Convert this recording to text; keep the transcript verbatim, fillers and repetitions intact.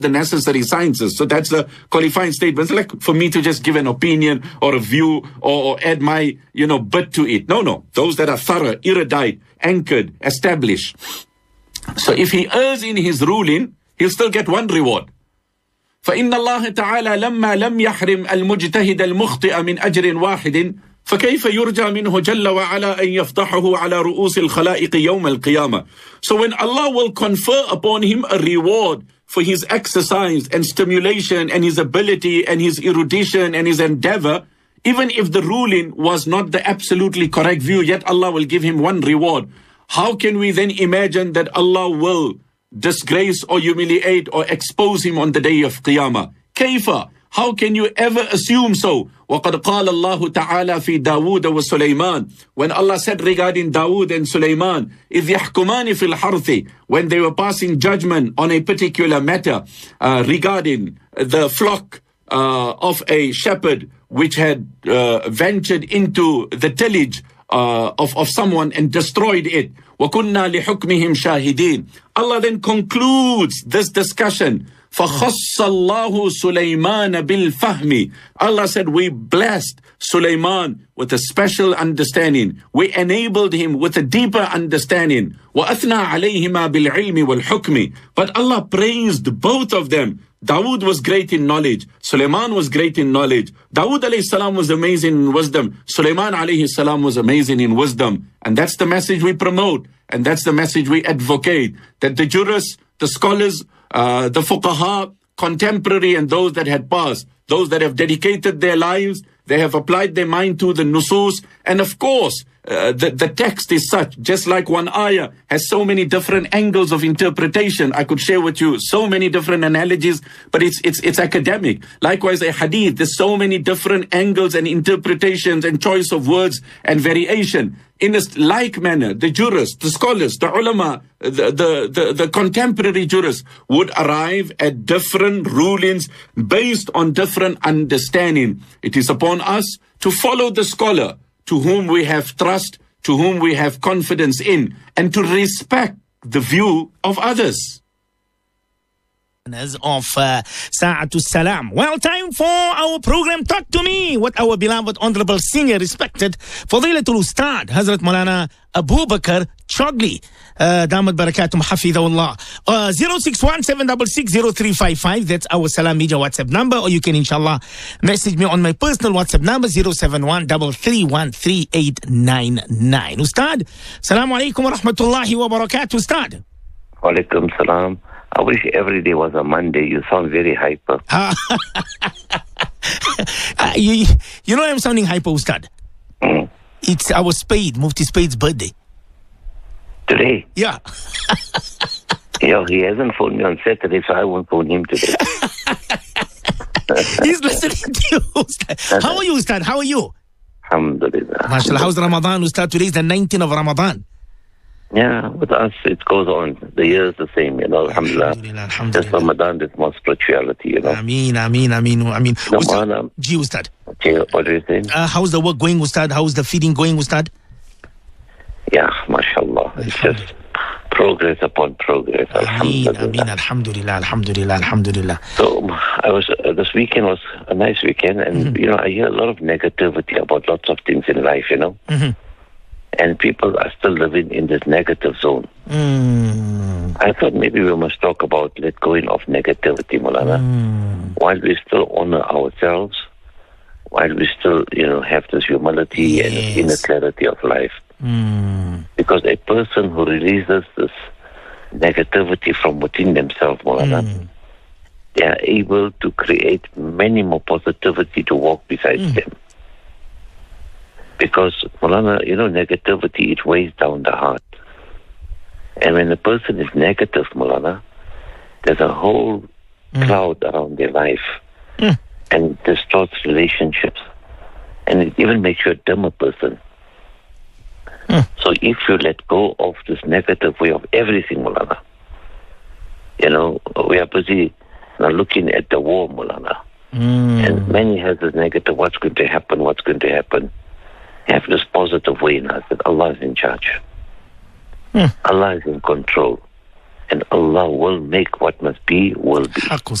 the necessary sciences. So that's the qualifying statement. It's like for me to just give an opinion or a view or, or add my, you know, bit to it. No, no. Those that are thorough, erudite, anchored, established. So if he errs in his ruling, he'll still get one reward. فإن الله تعالى لما لم يحرم المجتهد المخطئ من أجر واحد فكيف يرجى منه جل وعلا أن يفضحه على رؤوس الخلائق يوم القيامة. So when Allah will confer upon him a reward for his exercise and stimulation and his ability and his erudition and his endeavor, even if the ruling was not the absolutely correct view, yet Allah will give him one reward. How can we then imagine that Allah will disgrace or humiliate or expose him on the day of Qiyamah? Kaifa? How can you ever assume so? وَقَدْ قَالَ اللَّهُ تَعَالَى فِي دَاوُودَ وَسُلَيْمَانَ. When Allah said regarding Dawood and Sulaiman, إِذْ يَحْكُمَانِ فِي الْحَرْثِ, when they were passing judgment on a particular matter uh, regarding the flock uh, of a shepherd which had uh, ventured into the tillage uh, of, of someone and destroyed it. وَكُنَّا لِحُكْمِهِمْ شَاهِدِينَ. Allah then concludes this discussion. فَخَصَّ اللَّهُ سُلَيْمَانَ بِالْفَهْمِ. Allah said, we blessed Sulaiman with a special understanding. We enabled him with a deeper understanding. وَأَثْنَى عَلَيْهِمَا بِالْعِلْمِ وَالْحُكْمِ. But Allah praised both of them. Dawood was great in knowledge. Sulaiman was great in knowledge. Dawood alayhi salam was amazing in wisdom. Sulaiman alayhi salam was amazing in wisdom. And that's the message we promote. And that's the message we advocate. That the jurists, the scholars, uh, the fuqaha, contemporary and those that had passed, those that have dedicated their lives, they have applied their mind to the nusus. And of course, uh, the, the text is such, just like one ayah has so many different angles of interpretation. I could share with you so many different analogies, but it's, it's, it's academic. Likewise, a hadith, there's so many different angles and interpretations and choice of words and variation. In a like manner, the jurists, the scholars, the ulama, the, the, the, the contemporary jurists would arrive at different rulings based on different understanding. It is upon us to follow the scholar to whom we have trust, to whom we have confidence in, and to respect the view of others. Of uh, Sa'atul Salam. Well, time for our program Talk to Me with our beloved, honorable, senior, respected Fadilatul Ustad Hazrat Maulana Abu Bakr Chogli. Damat Barakatum Hafidhullah. uh, zero six one seven six six zero three five five. That's our Salam Media WhatsApp number. Or you can inshallah message me on my personal WhatsApp number zero seven one three three one three eight nine nine. Ustad, Assalamu alaikum wa rahmatullahi wa barakatuh. Ustad. Wa alaikum salam. I wish every day was a Monday. You sound very hyper. uh, you, you know I'm sounding hyper, Ustad. Mm. It's our Spade, Mufti Spade's birthday. Today? Yeah. Yeah, he hasn't phoned me on Saturday, so I won't phone him today. He's listening to you, Ustad. How are you, Ustad? How are you? Alhamdulillah. MashaAllah. How's Ramadan, Ustad? Today is the nineteenth of Ramadan. Yeah, with us, it goes on. The year is the same, you know, alhamdulillah. Alhamdulillah, alhamdulillah. Just Ramadan, there's more spirituality, you know. Ameen, ameen, ameen, ameen. No, Ustad, man, Ji, Ustad. Okay, what do you think? Uh, how's the work going, Ustad? How's the feeding going, Ustad? Yeah, mashallah. It's just progress upon progress, Ameen, alhamdulillah. ameen, alhamdulillah, alhamdulillah, alhamdulillah. So, I was, uh, this weekend was a nice weekend, and, mm-hmm. you know, I hear a lot of negativity about lots of things in life, you know. Mm-hmm. And people are still living in this negative zone. Mm. I thought maybe we must talk about let going of negativity, Maulana. Mm. While we still honor ourselves, while we still, you know, have this humility Yes. and this inner clarity of life. Mm. Because a person who releases this negativity from within themselves, Maulana, Mm. they are able to create many more positivity to walk beside Mm. them. Because, Maulana, you know, negativity, it weighs down the heart. And when a person is negative, Maulana, there's a whole mm. cloud around their life. Mm. And it distorts relationships. And it even makes you a dumber person. Mm. So if you let go of this negative way of everything, Maulana, you know, we are busy now looking at the war, Maulana. Mm. And many has this negative, what's going to happen, what's going to happen. Have this positive way in us that Allah is in charge. Hmm. Allah is in control. and Allah will make what must be, will be.